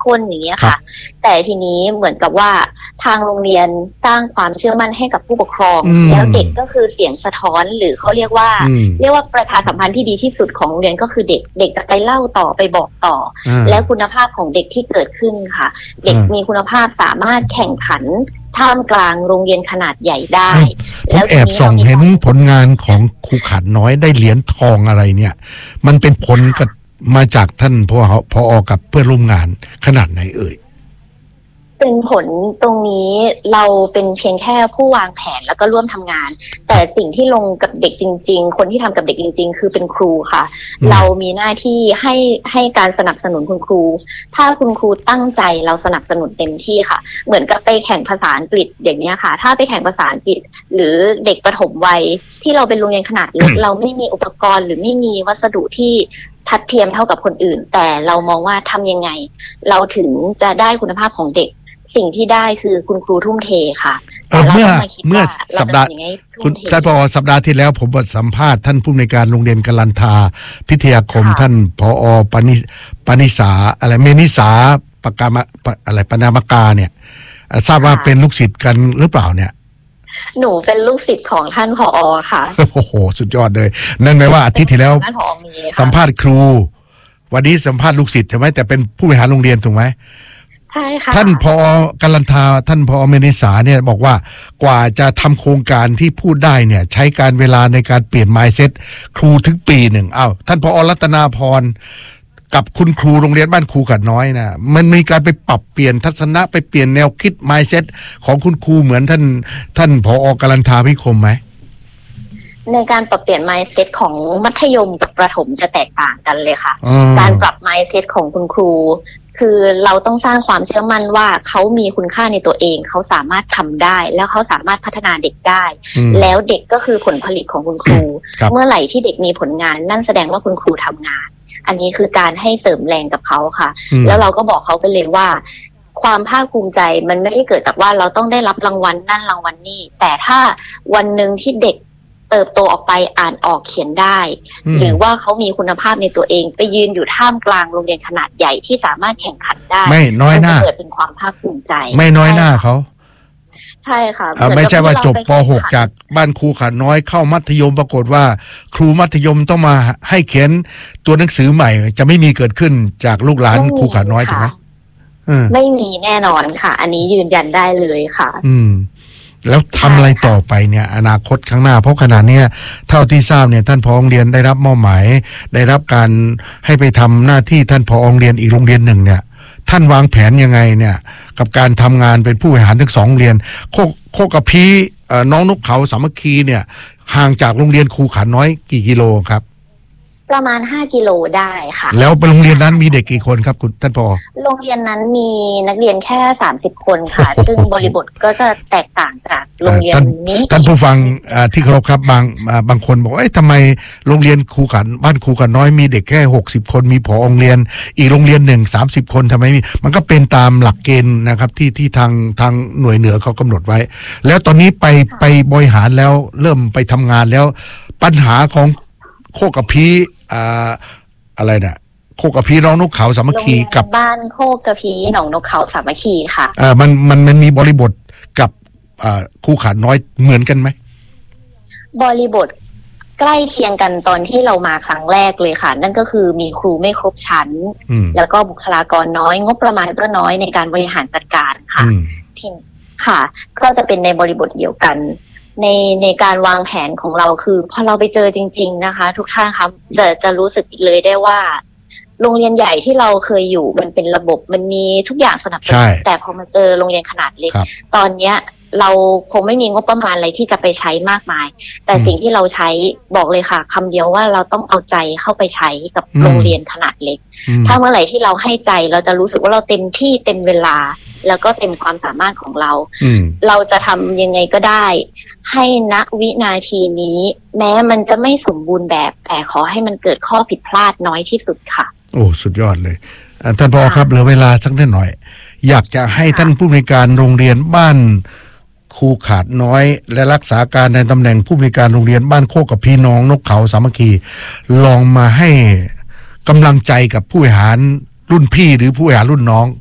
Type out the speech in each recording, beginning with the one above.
ข้นอย่างเงี้ยค่ะแต่ทีนี้เหมือนกับว่าทางโรงเรียนสร้างความเชื่อมั่นให้กับผู้ปกครองแล้วเด็กก็คือเสียงสะท้อนหรือเขาเรียกว่าประชาสัมพันธ์ที่ดีที่สุดของโรงเรียนก็คือเด็กจะไปเล่าต่อไปบอกต่อแล้วคุณภาพของเด็กที่เกิดขึ้นค่ะเด็กมีคุณภาพสามารถแข่งขันท่ามกลางโรงเรียนขนาดใหญ่ได้ผมแอบส่องเห็นผลงานของครูขาดน้อยได้เหรียญทองอะไรเนี่ยมันเป็นผลกับมาจากท่านผอ.กับเพื่อนร่วมงานขนาดไหนเอ่ยเป็นผลตรงนี้เราเป็นเพียงแค่ผู้วางแผนแล้วก็ร่วมทำงานแต่สิ่งที่ลงกับเด็กจริงๆคนที่ทำกับเด็กจริงๆคือเป็นครูค่ะเรามีหน้าที่ให้การสนับสนุนคุณครูถ้าคุณครูตั้งใจเราสนับสนุนเต็มที่ค่ะเหมือนกับไปแข่งภาษาอังกฤษอย่างนี้ค่ะถ้าไปแข่งภาษาอังกฤษหรือเด็กประถมวัยที่เราเป็นโรงเรียนขนาดเล็ก เราไม่มีอุปกรณ์หรือไม่มีวัสดุที่ทัดเทียมเท่ากับคนอื่นแต่เรามองว่าทำยังไงเราถึงจะได้คุณภาพของเด็กสิ่งที่ได้คือคุณครูทุ่มเทค่ะเมื่อสัปดาห์คุณท่านผอ.สัปดาห์ที่แล้วผมสัมภาษณ์ท่านผู้อำนวยการโรงเรียนกลันทาพิทยาคมท่านผอ.ปณิสาอะไรเมนิสาปกามอะไรปนามกาเนี่ยทราบว่าเป็นลูกศิษย์กันหรือเปล่าเนี่ยหนูเป็นลูกศิษย์ของท่านผอ.ค่ะโอ้โหสุดยอดเลยนั่นหมายว่าอาทิตย์ที่แล้วสัมภาษณ์ครูวันนี้สัมภาษณ์ลูกศิษย์ใช่ไหมแต่เป็นผู้บริหารโรงเรียนถูกไหมท่านผอ.กลันทาท่านผอ.เมนิสาเนี่ยบอกว่ากว่าจะทำโครงการที่พูดได้เนี่ยใช้การเวลาในการเปลี่ยน mindset ครูถึงปีหนึ่งท่านผอ.รัตนาพรกับคุณครูโรงเรียนบ้านครูขัดน้อยนะมันมีการไปปรับเปลี่ยนทัศนะไปเปลี่ยนแนวคิด mindset ของคุณครูเหมือนท่านผอ.กลันทาพิคมไหมในการปรับเปลี่ยน mindset ของมัธยมกับประถมจะแตกต่างกันเลยค่ะการปรับ mindset ของคุณครูคือเราต้องสร้างความเชื่อมั่นว่าเขามีคุณค่าในตัวเองเขาสามารถทำได้แล้วเขาสามารถพัฒนาเด็กได้แล้วเด็กก็คือผลผลิตของคุณครูเมื่อไหร่ที่เด็กมีผลงานนั่นแสดงว่าคุณครูทำงานอันนี้คือการให้เสริมแรงกับเขาค่ะแล้วเราก็บอกเขาไปเลยว่าความภาคภูมิใจมันไม่ได้เกิดจากว่าเราต้องได้รับรางวัลนั่นรางวัลนี่แต่ถ้าวันหนึ่งที่เด็กเติบโตออกไปอ่านออกเขียนได้หรือว่าเขามีคุณภาพในตัวเองไปยืนอยู่ท่ามกลางโรงเรียนขนาดใหญ่ที่สามารถแข่งขันได้ไม่น้อยหน้าเกิดเป็นความภาคภูมิใจไม่น้อยหน้าเขาใช่ค่ะไม่ใช่ว่าจบป .6 จากบ้านครูขัดน้อยเข้ามัธยมปรากฏว่าครูมัธยมต้องมาให้เขียนตัวหนังสือใหม่จะไม่มีเกิดขึ้นจากลูกหลานครูขัดน้อยถูกไหมไม่มีแน่นอนค่ะอันนี้ยืนยันได้เลยค่ะแล้วทำอะไรต่อไปเนี่ยอนาคตข้างหน้าเพราะขณะนี้เท่าที่ทราบเนี่ยท่านผอ.โรงเรียนได้รับมอบหมายได้รับการให้ไปทำหน้าที่ท่านผอ.โรงเรียนอีกโรงเรียนหนึ่งเนี่ยท่านวางแผนยังไงเนี่ยกับการทำงานเป็นผู้บริหารทั้ง2โรงเรียนโคกระพีน้องนกเขาสามัคคีเนี่ยห่างจากโรงเรียนครูขันน้อยกี่กิโลครับประมาณ5กิโลได้ค่ะแล้วโรงเรียนนั้นมีเด็กกี่คนครับคุณท่านผอ. โรงเรียนนั้นมีนักเรียนแค่30คนค่ะซึ่งบริบทก็จะแตกต่างจากโรงเรียนนี้ท่านผู้ฟังที่เคารพครับบางคนบอกว่าทำไมโรงเรียนครูขันบ้านครูขันน้อยมีเด็กแค่60คนมีผอ.โรงเรียนอีกโรงเรียนหนึ่ง30คนทำไมมีมันก็เป็นตามหลักเกณฑ์นะครับที่ทางหน่วยเหนือเขากำหนดไว้แล้วตอนนี้ไปบริหารแล้วเริ่มไปทำงานแล้วปัญหาของโคกระพีอะไรนะโคกระพีน้องนกเขาสามัคคีกับบ้านโคกระพีหนองนกเขาสามัคคีค่ะมันมีบริบทกับครูขันน้อยเหมือนกันไหมบริบทใกล้เคียงกันตอนที่เรามาครั้งแรกเลยค่ะนั่นก็คือมีครูไม่ครบชั้นแล้วก็บุคลากรน้อยงบประมาณก็น้อยในการบริหารจัดการค่ะที่ค่ะก็จะเป็นในบริบทเดียวกันในการวางแผนของเราคือพอเราไปเจอจริงๆนะคะทุกท่านครับจะรู้สึกเลยได้ว่าโรงเรียนใหญ่ที่เราเคยอยู่มันเป็นระบบมันมีทุกอย่างสนับสนุนแต่พอมาเจอโรงเรียนขนาดเล็กตอนเนี้ยเราคงไม่มีงบประมาณอะไรที่จะไปใช้มากมายแต่สิ่งที่เราใช้บอกเลยค่ะคำเดียวว่าเราต้องเอาใจเข้าไปใช้กับโรงเรียนขนาดเล็กถ้าเมื่อไหร่ที่เราให้ใจเราจะรู้สึกว่าเราเต็มที่เต็มเวลาแล้วก็เต็มความสามารถของเราเราจะทำยังไงก็ได้ให้ณวินาทีนี้แม้มันจะไม่สมบูรณ์แบบแต่ขอให้มันเกิดข้อผิดพลาดน้อยที่สุดค่ะโอ้สุดยอดเลยท่านผอ.ครับเหลือเวลาสักนิดหน่อยอยากจะให้ท่านผู้อำนวยการโรงเรียนบ้านครูขาดน้อยและรักษาการในตำแหน่งผู้อำนวยการโรงเรียนบ้านโคกกับพี่น้องนกเขาสามัคคีลองมาให้กำลังใจกับผู้บริหารรุ่นพี่หรือผู้บริหารรุ่นน้อง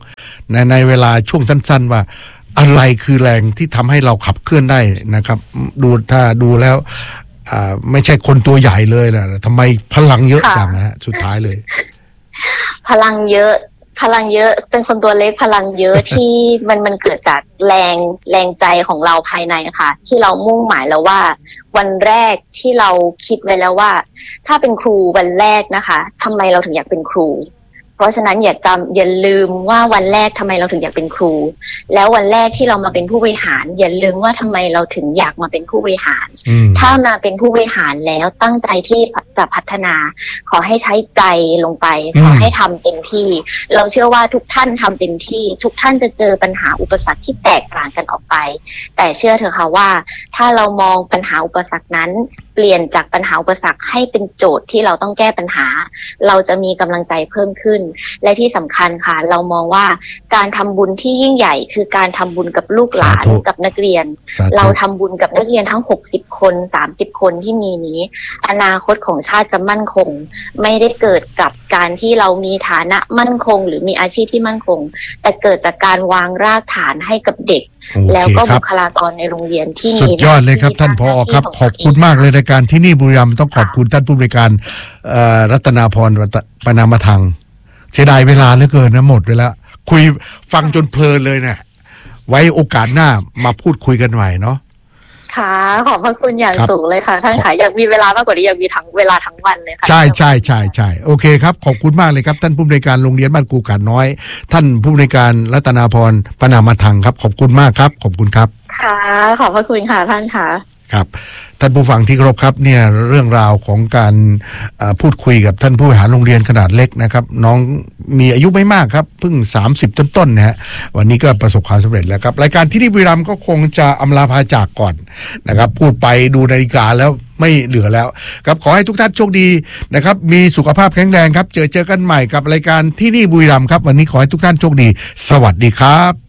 ในเวลาช่วงสั้นๆว่าอะไรคือแรงที่ทำให้เราขับเคลื่อนได้นะครับถ้าดูแล้วไม่ใช่คนตัวใหญ่เลยนะทำไมพลังเยอะจังนะสุดท้ายเลยพลังเยอะเป็นคนตัวเล็กพลังเยอะ ที่มันเกิดจากแรงใจของเราภายในค่ะที่เรามุ่งหมายแล้วว่าวันแรกที่เราคิดไว้แล้วว่าถ้าเป็นครูวันแรกนะคะทำไมเราถึงอยากเป็นครูเพราะฉะนั้นอย่าลืมว่าวันแรกทำไมเราถึงอยากเป็นครูแล้ววันแรกที่เรามาเป็นผู้บริหารอย่าลืมว่าทำไมเราถึงอยากมาเป็นผู้บริหารถ้ามาเป็นผู้บริหารแล้วตั้งใจที่จะพัฒนาขอให้ใช้ใจลงไปขอให้ทำเต็มที่เราเชื่อว่าทุกท่านทำเต็มที่ทุกท่านจะเจอปัญหาอุปสรรคที่แตกต่างกันออกไปแต่เชื่อเถอะค่ะว่าถ้าเรามองปัญหาอุปสรรคนั้นเปลี่ยนจากปัญหาอุปสรรคให้เป็นโจทย์ที่เราต้องแก้ปัญหาเราจะมีกำลังใจเพิ่มขึ้นและที่สำคัญค่ะเรามองว่าการทำบุญที่ยิ่งใหญ่คือการทำบุญกับลูกหลานกับนักเรียนเราทำบุญกับนักเรียนทั้ง60คน30คนที่มีนี้อนาคตของชาติจะมั่นคงไม่ได้เกิดกับการที่เรามีฐานะมั่นคงหรือมีอาชีพที่มั่นคงแต่เกิดจากการวางรากฐานให้กับเด็กแล้วก็บุคลากรในโรงเรียนที่มีสุดยอดเลยครับท่านผอ.ครับขอบคุณมากเลยในการที่นี่บุรีรัมย์ต้องขอบคุณท่านผู้บริการรัตนาพรปนามทังเสียดายเวลาเหลือเกินนะหมดไปแล้วคุยฟังจนเพลินเลยเนี่ยไว้โอกาสหน้ามาพูดคุยกันใหม่เนาะค่ะขอบพระคุณอย่างสูงเลยค่ะท่านค่ะอยากมีเวลามากกว่านี้อยากมีทั้งเวลาทั้งวันเลยค่ะใช่โอเคครับขอบคุณมากเลยครับท่านผู้บริการโรงเรียนบ้านกูกาดน้อยท่านผู้บริการรัตนาพรปนามทังครับขอบคุณมากครับขอบคุณครับค่ะขอบพระคุณค่ะท่านค่ะครับท่านผู้ฟังที่เคารพครับเนี่ยเรื่องราวของการพูดคุยกับท่านผู้บริหารโรงเรียนขนาดเล็กนะครับน้องมีอายุไม่มากครับเพิ่ง30ต้นๆนะฮะวันนี้ก็ประสบความสำเร็จแล้วครับรายการที่นี่บุรีรัมย์ก็คงจะอำลาพาจากก่อนนะครับพูดไปดูนาฬิกาแล้วไม่เหลือแล้วครับขอให้ทุกท่านโชคดีนะครับมีสุขภาพแข็งแรงครับเจอกันใหม่กับรายการที่นี่บุรีรัมย์ครับวันนี้ขอให้ทุกท่านโชคดีสวัสดีครับ